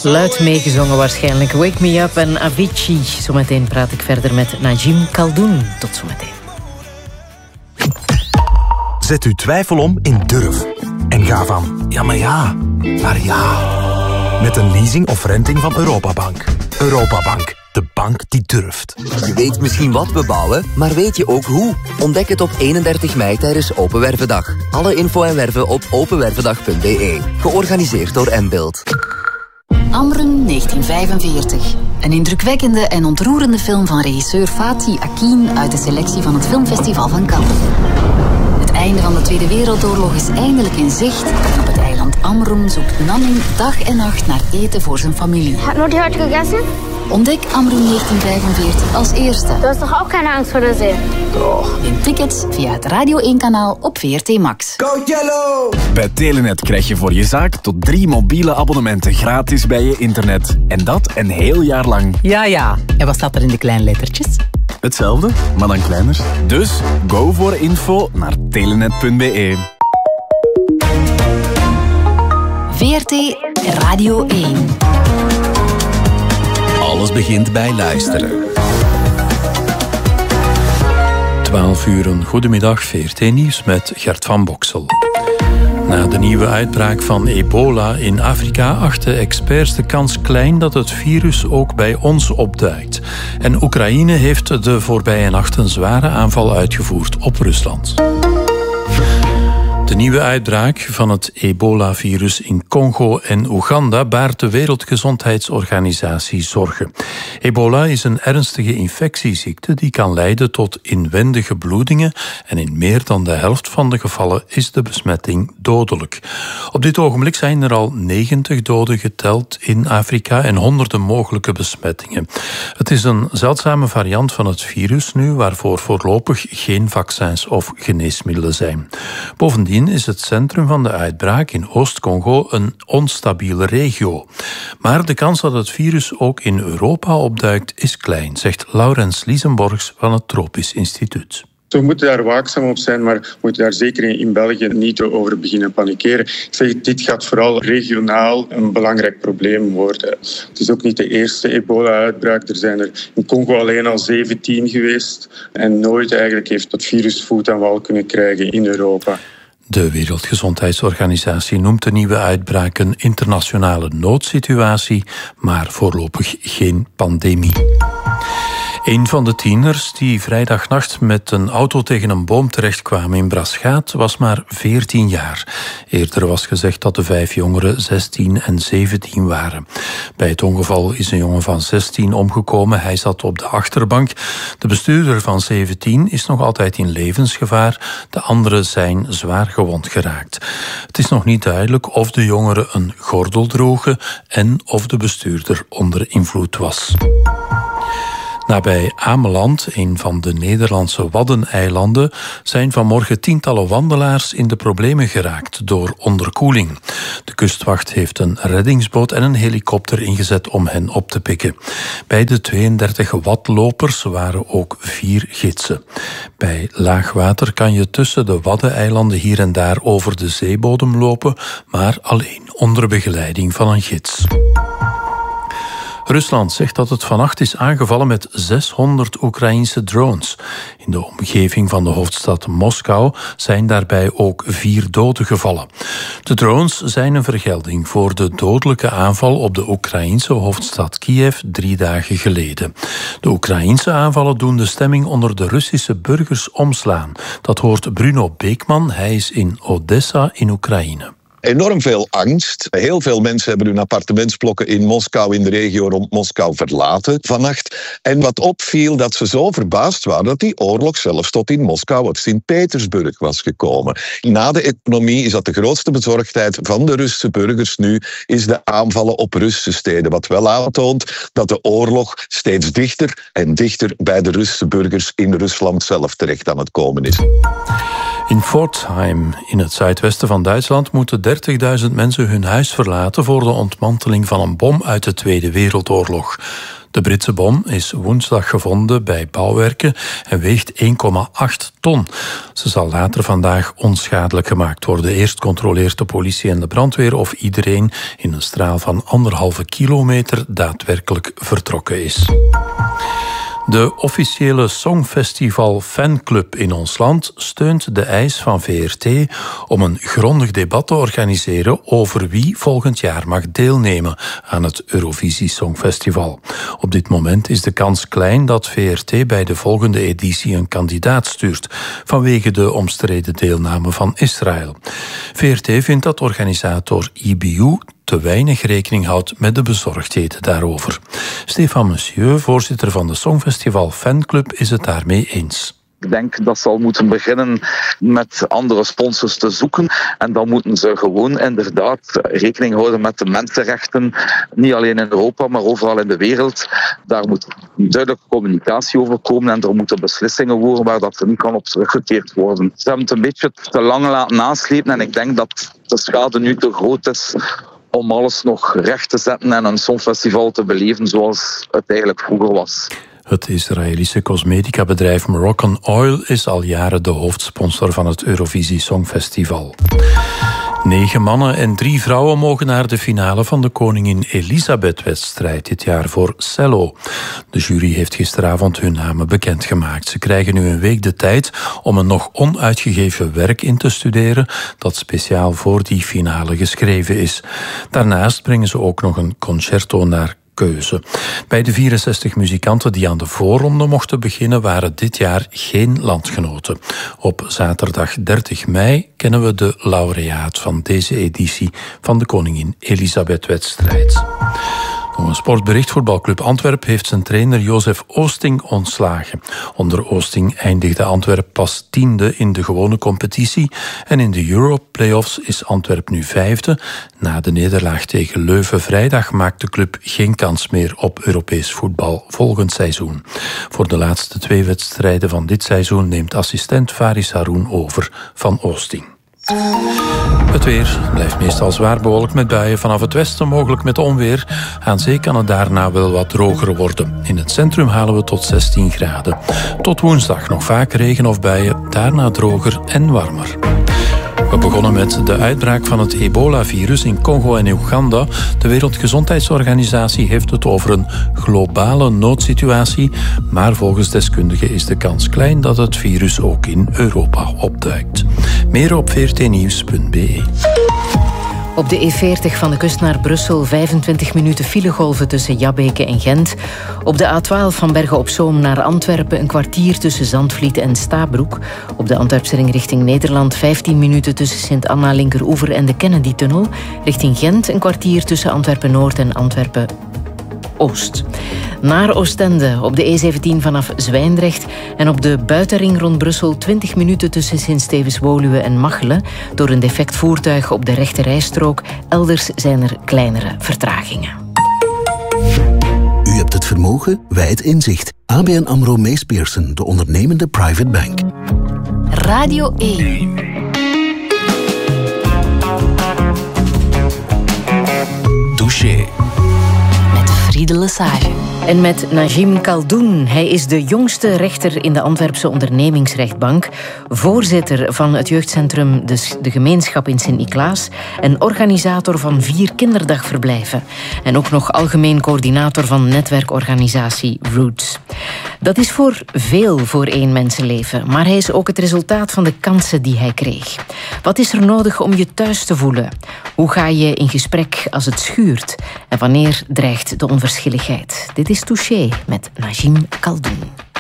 Luid meegezongen waarschijnlijk. Wake Me Up en Avicii. Zometeen praat ik verder met Najim Khaldoon. Tot zometeen. Zet uw twijfel om in durf. En ga van ja, maar ja, naar ja. Met een leasing of renting van Europabank. Europabank, de bank die durft. Je weet misschien wat we bouwen, maar weet je ook hoe? Ontdek het op 31 mei tijdens Open Wervendag. Alle info en werven op openwervendag.be. Georganiseerd door Mbuild. Amrum 1945. Een indrukwekkende en ontroerende film van regisseur Fatih Akin uit de selectie van het Filmfestival van Cannes. Het einde van de Tweede Wereldoorlog is eindelijk in zicht en op het eiland Amrum zoekt Nanning dag en nacht naar eten voor zijn familie. Hat Mutti heute gegessen? Ontdek Amrum 1945 als eerste. Du hast doch auch keine Angst vor der See. Toch. Win tickets via het Radio 1-kanaal op VRT Max. Go Yellow! Bij Telenet krijg je voor je zaak tot 3 mobiele abonnementen gratis bij je internet. En dat een heel jaar lang. Ja. En wat staat er in de kleine lettertjes? Hetzelfde, maar dan kleiner. Dus go voor info naar telenet.be. VRT Radio 1. Alles begint bij luisteren. 12 uur, een goedemiddag, VRT Nieuws met Gert van Boksel. Na de nieuwe uitbraak van ebola in Afrika achten experts de kans klein dat het virus ook bij ons opduikt. En Oekraïne heeft de voorbije nacht een zware aanval uitgevoerd op Rusland. De nieuwe uitbraak van het ebola-virus in Congo en Oeganda baart de Wereldgezondheidsorganisatie zorgen. Ebola is een ernstige infectieziekte die kan leiden tot inwendige bloedingen en in meer dan de helft van de gevallen is de besmetting dodelijk. Op dit ogenblik zijn er al 90 doden geteld in Afrika en honderden mogelijke besmettingen. Het is een zeldzame variant van het virus nu, waarvoor voorlopig geen vaccins of geneesmiddelen zijn. Bovendien is het centrum van de uitbraak in Oost-Congo een onstabiele regio. Maar de kans dat het virus ook in Europa opduikt is klein, zegt Laurens Liesenborgs van het Tropisch Instituut. We moeten daar waakzaam op zijn, maar we moeten daar zeker in België niet over beginnen panikeren. Ik zeg, dit gaat vooral regionaal een belangrijk probleem worden. Het is ook niet de eerste ebola-uitbraak. Er zijn er in Congo alleen al 17 geweest. En nooit eigenlijk heeft het virus voet aan wal kunnen krijgen in Europa. De Wereldgezondheidsorganisatie noemt de nieuwe uitbraak een internationale noodsituatie, maar voorlopig geen pandemie. Een van de tieners die vrijdagnacht met een auto tegen een boom terechtkwamen in Braschaat was maar 14 jaar. Eerder was gezegd dat de 5 jongeren 16 en 17 waren. Bij het ongeval is een jongen van 16 omgekomen. Hij zat op de achterbank. De bestuurder van 17 is nog altijd in levensgevaar. De anderen zijn zwaar gewond geraakt. Het is nog niet duidelijk of de jongeren een gordel droegen en of de bestuurder onder invloed was. Nabij Ameland, een van de Nederlandse Waddeneilanden, zijn vanmorgen tientallen wandelaars in de problemen geraakt door onderkoeling. De kustwacht heeft een reddingsboot en een helikopter ingezet om hen op te pikken. Bij de 32 wadlopers waren ook 4 gidsen. Bij laagwater kan je tussen de Waddeneilanden hier en daar over de zeebodem lopen, maar alleen onder begeleiding van een gids. Rusland zegt dat het vannacht is aangevallen met 600 Oekraïense drones. In de omgeving van de hoofdstad Moskou zijn daarbij ook 4 doden gevallen. De drones zijn een vergelding voor de dodelijke aanval op de Oekraïense hoofdstad Kiev 3 dagen geleden. De Oekraïense aanvallen doen de stemming onder de Russische burgers omslaan. Dat hoort Bruno Beekman, hij is in Odessa in Oekraïne. Enorm veel angst. Heel veel mensen hebben hun appartementsblokken in Moskou, in de regio rond Moskou, verlaten vannacht. En wat opviel, dat ze zo verbaasd waren dat die oorlog zelfs tot in Moskou of Sint-Petersburg was gekomen. Na de economie is dat de grootste bezorgdheid van de Russische burgers nu, is de aanvallen op Russische steden. Wat wel aantoont dat de oorlog steeds dichter en dichter bij de Russische burgers in Rusland zelf terecht aan het komen is. In Pforzheim, in het zuidwesten van Duitsland, moeten 30.000 mensen hun huis verlaten voor de ontmanteling van een bom uit de Tweede Wereldoorlog. De Britse bom is woensdag gevonden bij bouwwerken en weegt 1,8 ton. Ze zal later vandaag onschadelijk gemaakt worden. Eerst controleert de politie en de brandweer of iedereen in een straal van 1,5 kilometer daadwerkelijk vertrokken is. De officiële Songfestival Fanclub in ons land steunt de eis van VRT om een grondig debat te organiseren over wie volgend jaar mag deelnemen aan het Eurovisie Songfestival. Op dit moment is de kans klein dat VRT bij de volgende editie een kandidaat stuurt, vanwege de omstreden deelname van Israël. VRT vindt dat organisator EBU te weinig rekening houdt met de bezorgdheden daarover. Stefan Monsieur, voorzitter van de Songfestival Fanclub, is het daarmee eens. Ik denk dat ze al moeten beginnen met andere sponsors te zoeken. En dan moeten ze gewoon inderdaad rekening houden met de mensenrechten. Niet alleen in Europa, maar overal in de wereld. Daar moet duidelijke communicatie over komen. En er moeten beslissingen worden waar dat er niet kan op teruggekeerd worden. Ze hebben het een beetje te lang laten naslepen. En ik denk dat de schade nu te groot is om alles nog recht te zetten en een songfestival te beleven zoals het eigenlijk vroeger was. Het Israëlische cosmetica-bedrijf Moroccan Oil is al jaren de hoofdsponsor van het Eurovisie Songfestival. 9 mannen en 3 vrouwen mogen naar de finale van de Koningin Elisabeth-wedstrijd dit jaar voor cello. De jury heeft gisteravond hun namen bekendgemaakt. Ze krijgen nu een week de tijd om een nog onuitgegeven werk in te studeren dat speciaal voor die finale geschreven is. Daarnaast brengen ze ook nog een concerto naar keuze. Bij de 64 muzikanten die aan de voorronde mochten beginnen waren dit jaar geen landgenoten. Op zaterdag 30 mei kennen we de laureaat van deze editie van de Koningin Elisabeth-wedstrijd. Nog een sportbericht. Voetbalclub Antwerp heeft zijn trainer Jozef Oosting ontslagen. Onder Oosting eindigde Antwerp pas 10e in de gewone competitie en in de Europe-playoffs is Antwerp nu 5e. Na de nederlaag tegen Leuven vrijdag maakt de club geen kans meer op Europees voetbal volgend seizoen. Voor de laatste 2 wedstrijden van dit seizoen neemt assistent Faris Haroun over van Oosting. Het weer blijft meestal zwaar bewolkt met buien vanaf het westen, mogelijk met onweer. Aan zee kan het daarna wel wat droger worden. In het centrum halen we tot 16 graden. Tot woensdag nog vaak regen of buien, daarna droger en warmer. We begonnen met de uitbraak van het ebola-virus in Congo en Oeganda. De Wereldgezondheidsorganisatie heeft het over een globale noodsituatie, maar volgens deskundigen is de kans klein dat het virus ook in Europa opduikt. Meer op vrtnieuws.be. Op de E40 van de kust naar Brussel 25 minuten filegolven tussen Jabbeke en Gent. Op de A12 van Bergen op Zoom naar Antwerpen een kwartier tussen Zandvliet en Stabroek. Op de Antwerpse ring richting Nederland 15 minuten tussen Sint-Anna Linkeroever en de Kennedy-tunnel. Richting Gent een kwartier tussen Antwerpen-Noord en Antwerpen-Oost. Naar Oostende op de E17 vanaf Zwijndrecht en op de buitenring rond Brussel 20 minuten tussen Sint-Stevens-Woluwe en Machelen door een defect voertuig op de rechte rijstrook. Elders zijn er kleinere vertragingen. U hebt het vermogen, wij het inzicht. ABN AMRO Mees Pierson, de ondernemende private bank. Radio 1. Touché. Friede Lesage. En met Najim Khaldoun. Hij is de jongste rechter in de Antwerpse ondernemingsrechtbank, voorzitter van het jeugdcentrum De Gemeenschap in Sint-Niklaas en organisator van 4 kinderdagverblijven. En ook nog algemeen coördinator van netwerkorganisatie Roots. Dat is voor veel voor 1 mensenleven, maar hij is ook het resultaat van de kansen die hij kreeg. Wat is er nodig om je thuis te voelen? Hoe ga je in gesprek als het schuurt? En wanneer dreigt de onverschilligheid? Dit is Touché met Najim Khaldoun.